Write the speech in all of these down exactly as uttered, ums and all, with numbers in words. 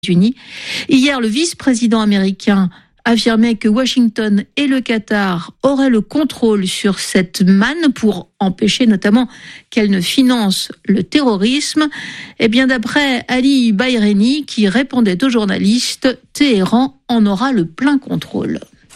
Unis. Hier, le vice-président américain affirmait que Washington et le Qatar auraient le contrôle sur cette manne pour empêcher notamment qu'elle ne finance le terrorisme. Et bien d'après Ali Bahreini, qui répondait aux journalistes, Téhéran en aura le plein contrôle.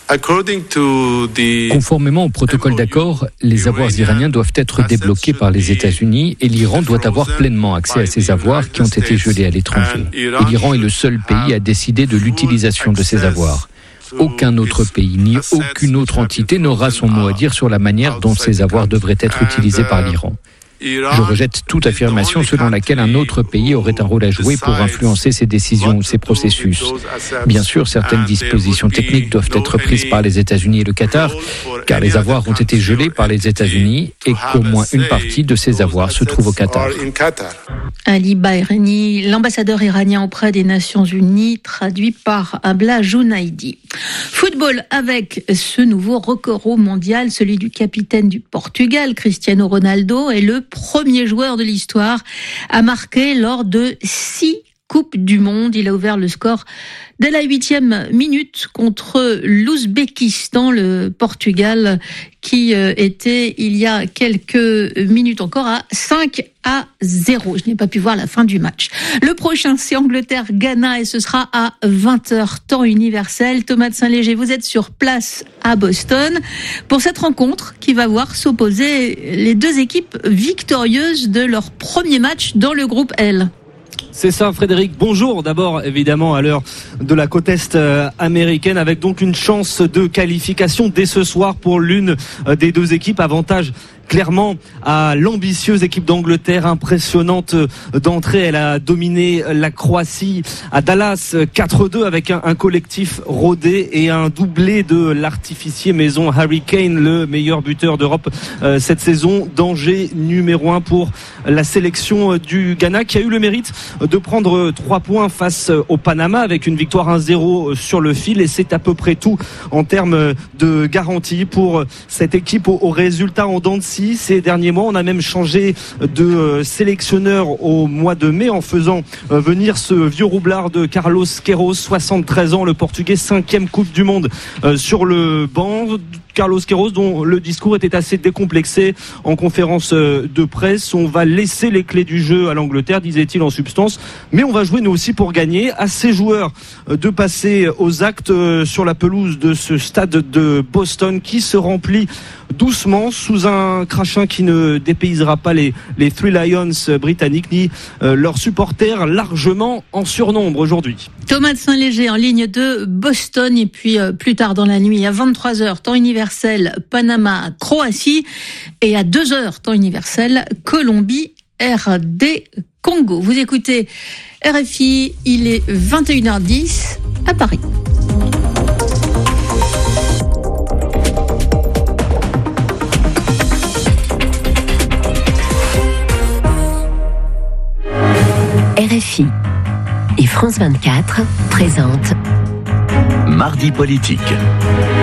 Conformément au protocole d'accord, les avoirs iraniens doivent être débloqués par les États-Unis et l'Iran doit avoir pleinement accès à ces avoirs qui ont été gelés à l'étranger. Et l'Iran est le seul pays à décider de l'utilisation de ces avoirs. Aucun autre pays ni aucune autre entité n'aura son mot à dire sur la manière dont ces avoirs devraient être utilisés par l'Iran. Je rejette toute affirmation selon laquelle un autre pays aurait un rôle à jouer pour influencer ces décisions ou ces processus. Bien sûr, certaines dispositions techniques doivent être prises par les États-Unis et le Qatar, car les avoirs ont été gelés par les États-Unis et qu'au moins une partie de ces avoirs se trouve au Qatar. Ali Bahreini, l'ambassadeur iranien auprès des Nations Unies, traduit par Abla Jounaidi. Football avec ce nouveau record mondial, celui du capitaine du Portugal, Cristiano Ronaldo, est le premier joueur de l'histoire à marquer lors de six Coupes du Monde. Il a ouvert le score dès la huitième minute contre l'Ouzbékistan, le Portugal qui était il y a quelques minutes encore à cinq à zéro. Je n'ai pas pu voir la fin du match. Le prochain, c'est Angleterre-Ghana et ce sera à vingt heures, temps universel. Thomas de Saint-Léger, vous êtes sur place à Boston pour cette rencontre qui va voir s'opposer les deux équipes victorieuses de leur premier match dans le groupe L. C'est ça, Frédéric. Bonjour d'abord, évidemment, à l'heure de la côte est américaine, avec donc une chance de qualification dès ce soir pour l'une des deux équipes. Avantage clairement à l'ambitieuse équipe d'Angleterre, impressionnante d'entrée. Elle a dominé la Croatie à Dallas quatre deux avec un, un collectif rodé et un doublé de l'artificier maison Harry Kane, le meilleur buteur d'Europe euh, cette saison. Danger numéro un pour la sélection du Ghana qui a eu le mérite de prendre trois points face au Panama avec une victoire un zéro sur le fil, et c'est à peu près tout en termes de garantie pour cette équipe au, au résultat en dents de scie. Ces derniers mois, on a même changé de sélectionneur au mois de mai en faisant venir ce vieux roublard de Carlos Queiroz, soixante-treize ans, le Portugais, cinquième Coupe du Monde sur le banc. Carlos Queiroz, dont le discours était assez décomplexé en conférence de presse. On va laisser les clés du jeu à l'Angleterre, disait-il en substance, mais on va jouer nous aussi pour gagner. À ces joueurs de passer aux actes sur la pelouse de ce stade de Boston qui se remplit doucement sous un crachin qui ne dépaysera pas les, les Three Lions britanniques ni euh, leurs supporters largement en surnombre aujourd'hui. Thomas de Saint-Léger en ligne de Boston, et puis euh, plus tard dans la nuit à vingt-trois heures, temps universel, Panama, Croatie, et à deux heures, temps universel, Colombie, R D Congo. Vous écoutez R F I, il est vingt et une heures dix à Paris. R F I et France vingt-quatre présentent Mardi Politique.